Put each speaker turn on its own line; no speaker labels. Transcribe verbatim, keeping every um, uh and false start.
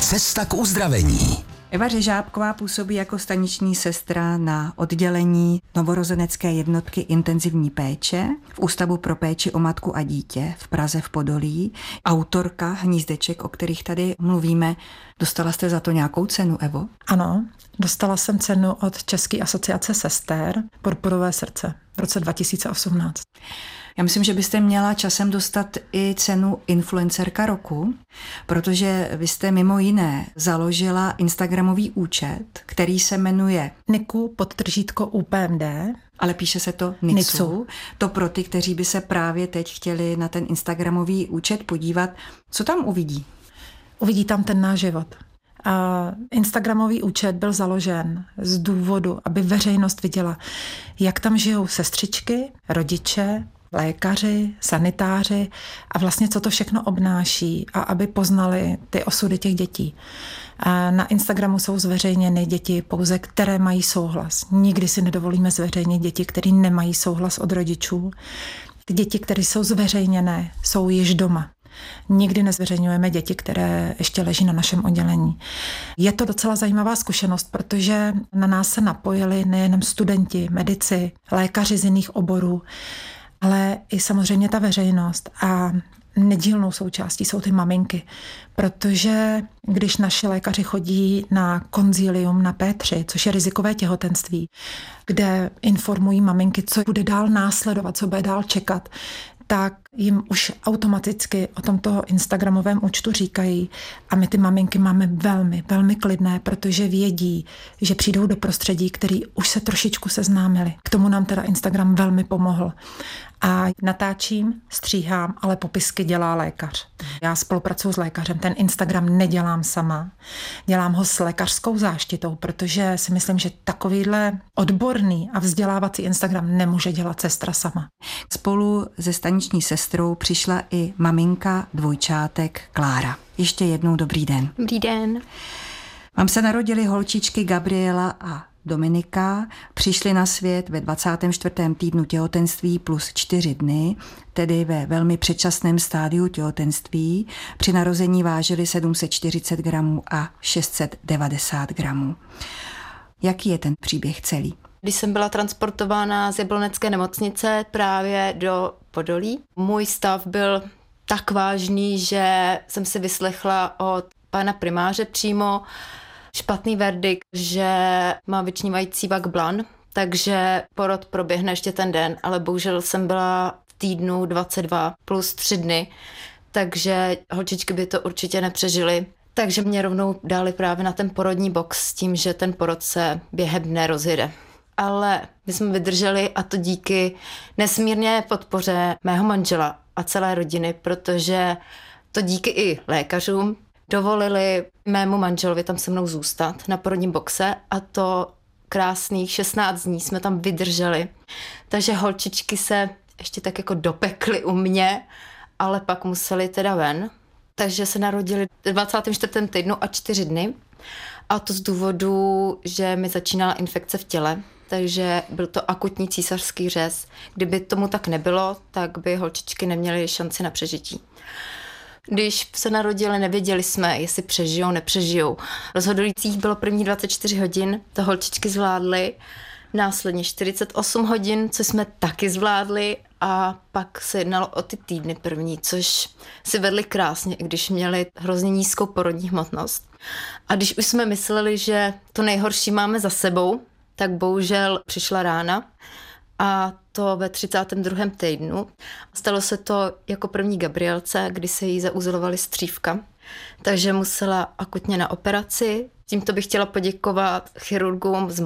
Cesta k uzdravení.
Eva Řežábková působí jako staniční sestra na oddělení novorozenecké jednotky intenzivní péče v Ústavu pro péči o matku a dítě v Praze v Podolí. Autorka Hnízdeček, o kterých tady mluvíme. Dostala jste za to nějakou cenu, Evo?
Ano, dostala jsem cenu od České asociace sester Purpurové srdce v roce dva tisíce osmnáct.
Já myslím, že byste měla časem dostat i cenu influencerka roku, protože vy jste mimo jiné založila instagramový účet, který se jmenuje
Niku podtržítko U P M D.
Ale píše se to Nicu. Nicu. To pro ty, kteří by se právě teď chtěli na ten instagramový účet podívat. Co tam uvidí?
Uvidí tam ten náš život. A instagramový účet byl založen z důvodu, aby veřejnost viděla, jak tam žijou sestřičky, rodiče, lékaři, sanitáři a vlastně co to všechno obnáší a aby poznali ty osudy těch dětí. A na Instagramu jsou zveřejněny děti pouze, které mají souhlas. Nikdy si nedovolíme zveřejnit děti, které nemají souhlas od rodičů. Ty děti, které jsou zveřejněné, jsou již doma. Nikdy nezveřejňujeme děti, které ještě leží na našem oddělení. Je to docela zajímavá zkušenost, protože na nás se napojili nejenom studenti, medici, lékaři z jiných oborů, ale i samozřejmě ta veřejnost a nedílnou součástí jsou ty maminky, protože když naši lékaři chodí na konzílium na P tři, což je rizikové těhotenství, kde informují maminky, co bude dál následovat, co bude dál čekat, tak jim už automaticky o tomto instagramovém účtu říkají a my ty maminky máme velmi, velmi klidné, protože vědí, že přijdou do prostředí, který už se trošičku seznámili. K tomu nám teda Instagram velmi pomohl. A natáčím, stříhám, ale popisky dělá lékař. Já spolupracuji s lékařem, ten Instagram nedělám sama. Dělám ho s lékařskou záštitou, protože si myslím, že takovýhle odborný a vzdělávací Instagram nemůže dělat sestra sama.
Spolu se staniční sestrou přišla i maminka dvojčátek Klára. Ještě jednou dobrý den.
Dobrý den.
Vám se narodily holčičky Gabriela a Dominika, přišli na svět ve dvacátém čtvrtém týdnu těhotenství plus čtyři dny, tedy ve velmi předčasném stádiu těhotenství. Při narození vážili sedm set čtyřicet gramů a šest set devadesát gramů. Jaký je ten příběh celý?
Když jsem byla transportována z Jablonecké nemocnice právě do Podolí, můj stav byl tak vážný, že jsem si vyslechla od pana primáře přímo špatný verdikt, že má vyčnívající vak blan, takže porod proběhne ještě ten den, ale bohužel jsem byla v týdnu dvacet dva plus tři dny, takže holčičky by to určitě nepřežily. Takže mě rovnou dali právě na ten porodní box s tím, že ten porod se během dne rozjede. Ale my jsme vydrželi a to díky nesmírně podpoře mého manžela a celé rodiny, protože to díky i lékařům dovolili mému manželovi tam se mnou zůstat na porodním boxe a to krásných šestnáct dní jsme tam vydrželi. Takže holčičky se ještě tak jako dopekly u mě, ale pak museli teda ven. Takže se narodili v dvacátém čtvrtém týdnu a čtyři dny. A to z důvodu, že mi začínala infekce v těle, takže byl to akutní císařský řez. Kdyby tomu tak nebylo, tak by holčičky neměly šanci na přežití. Když se narodili, nevěděli jsme, jestli přežijou, nepřežijou. Rozhodujících bylo první dvacet čtyři hodin, to holčičky zvládly, následně čtyřicet osm hodin, co jsme taky zvládli a pak se jednalo o ty týdny první, což si vedli krásně, i když měli hrozně nízkou porodní hmotnost. A když už jsme mysleli, že to nejhorší máme za sebou, tak bohužel přišla rána a to ve třicátém druhém týdnu. Stalo se to jako první Gabrielce, kdy se jí zauzlovaly střívka, takže musela akutně na operaci. Tímto bych chtěla poděkovat chirurgům z